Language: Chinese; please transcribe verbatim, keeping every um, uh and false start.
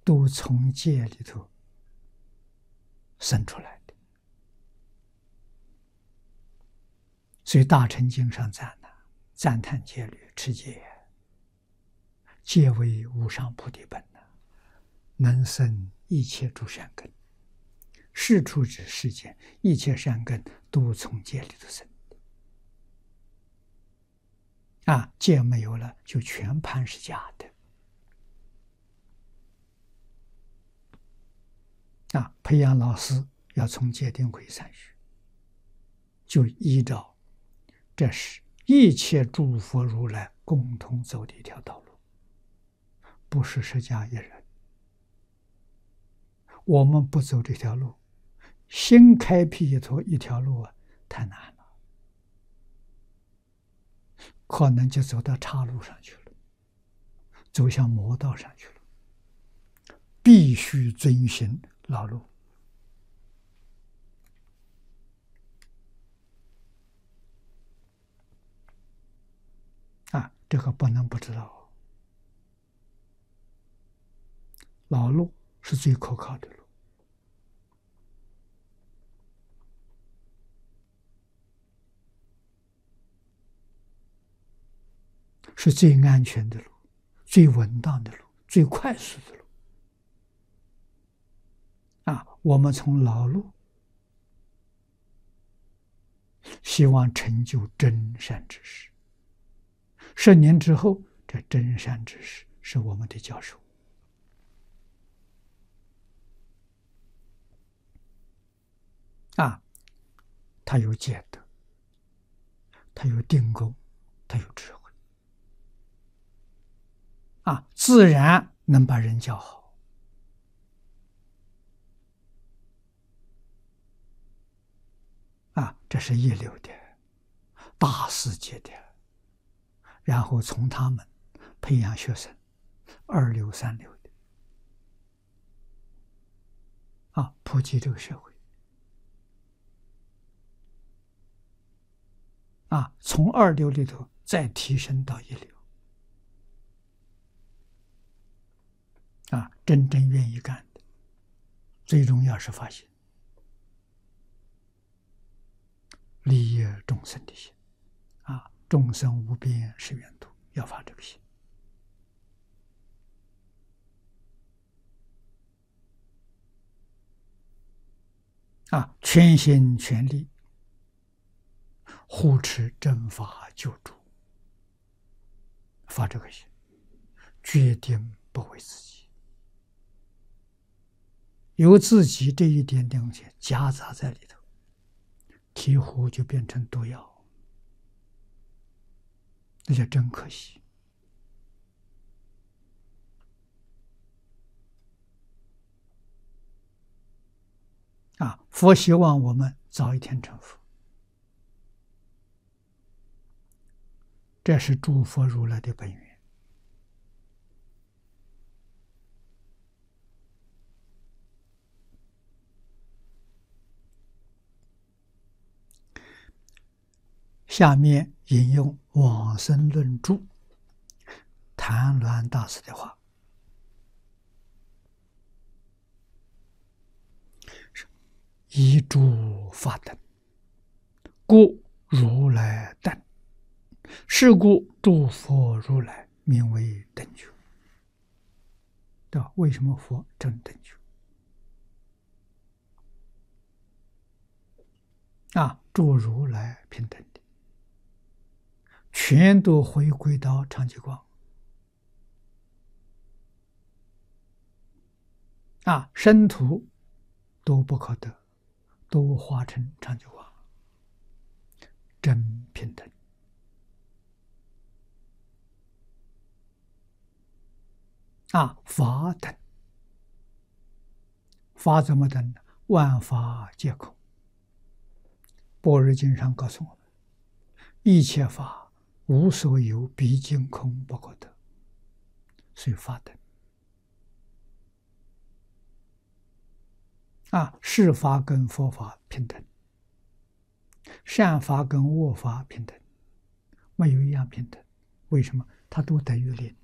都从戒里头生出来的。所以《大乘经》上赞呐，赞叹戒律，持戒，戒为无上菩提本呐，能生一切诸善根。世出之世间，一切善根都从戒里头生的。啊，戒没有了，就全盘是假的。啊，培养老师要从戒定慧三学，就依照这是一切诸佛如来共同走的一条道路，不是释迦一人。我们不走这条路，新开辟一条一条路啊，太难了，可能就走到岔路上去了，走向魔道上去了。必须遵循老路。啊，这个不能不知道。老路是最可靠的路，是最安全的路，最稳当的路，最快速的路。啊，我们从老路希望成就真善之事。十年之后，这真善之事是我们的教授。啊，他有戒德，他有定功，他有智慧。啊，自然能把人教好。啊，这是一流的大世界的，然后从他们培养学生，二流三流的，啊，普及这个社会。啊，从二流里头再提升到一流。啊，真正愿意干的，最重要是发心，利益众生的心。啊，众生无边誓愿度，要发这个心。啊，全心全力护持正法救助，发这个心，决定不为自己。有自己这一点东西夹杂在里头，醍醐就变成毒药，那就真可惜。啊，佛希望我们早一天成佛，这是诸佛如来的本愿。下面引用往生论注谭鸾大师的话：依诸法等，故如来等。是故诸佛如来名为等觉。对吧？为什么佛证等觉？啊，诸如来平等的，全都回归到常寂光。啊，生土都不可得，都化成常寂光，真平等。啊，法等，法怎么等呢？万法皆空。般若经上告诉我们，一切法无所有，毕竟空不可得，所以法等。啊，是法跟佛法平等，善法跟恶法平等，没有一样平等。为什么？它都等于零。